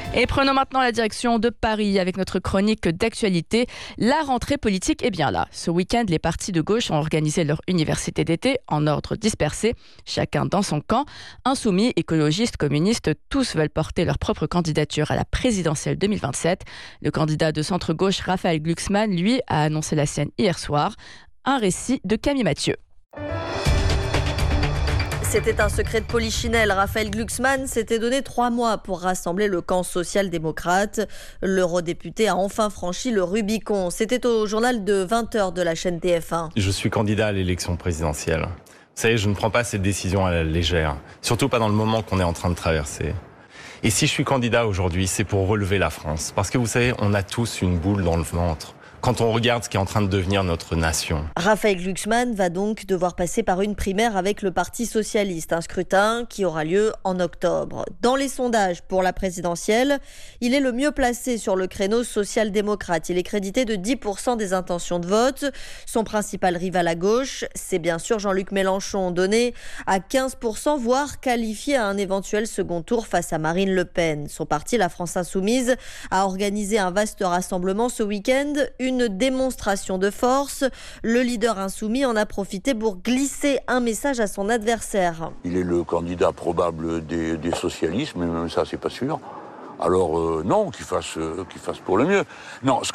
Et prenons maintenant la direction de Paris avec notre chronique d'actualité. La rentrée politique est bien là. Ce week-end, les partis de gauche ont organisé leur université d'été en ordre dispersé, chacun dans son camp. Insoumis, écologistes, communistes, tous veulent porter leur propre candidature à la présidentielle 2027. Le candidat de centre-gauche, Raphaël Glucksmann, lui, a annoncé la sienne hier soir. Un récit de Camille Mathieu. C'était un secret de polichinelle. Raphaël Glucksmann s'était donné 3 mois pour rassembler le camp social-démocrate. L'eurodéputé a enfin franchi le Rubicon. C'était au journal de 20h de la chaîne TF1. Je suis candidat à l'élection présidentielle. Vous savez, je ne prends pas cette décision à la légère. Surtout pas dans le moment qu'on est en train de traverser. Et si je suis candidat aujourd'hui, c'est pour relever la France. Parce que vous savez, on a tous une boule dans le ventre quand on regarde ce qui est en train de devenir notre nation. Raphaël Glucksmann va donc devoir passer par une primaire avec le Parti socialiste, un scrutin qui aura lieu en octobre. Dans les sondages pour la présidentielle, il est le mieux placé sur le créneau social-démocrate. Il est crédité de 10% des intentions de vote. Son principal rival à gauche, c'est bien sûr Jean-Luc Mélenchon, donné à 15%, voire qualifié à un éventuel second tour face à Marine Le Pen. Son parti, la France Insoumise, a organisé un vaste rassemblement ce week-end, une démonstration de force. Le leader insoumis en a profité pour glisser un message à son adversaire. Il est le candidat probable des socialistes, mais même ça, c'est pas sûr. Alors non, qu'il fasse pour le mieux. Non,